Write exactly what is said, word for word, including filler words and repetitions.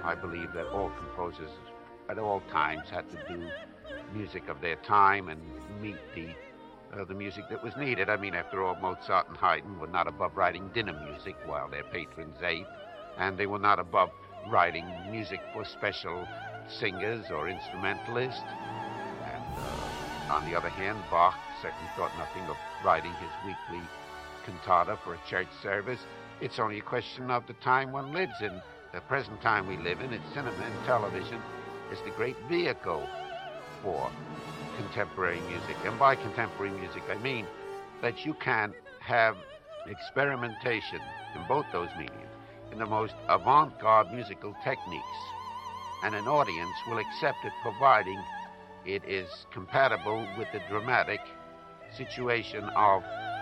I believe that all composers at all times had to do music of their time and meet the uh, the music that was needed. I mean, after all, Mozart and Haydn were not above writing dinner music while their patrons ate, and they were not above writing music for special singers or instrumentalists. And uh, on the other hand, Bach certainly thought nothing of writing his weekly cantata for a church service. It's only a question of the time one lives in. The present time we live in, it's cinema and television is the great vehicle for contemporary music. And by contemporary music, I mean that you can have experimentation in both those mediums, in the most avant-garde musical techniques, and an audience will accept it providing it is compatible with the dramatic situation of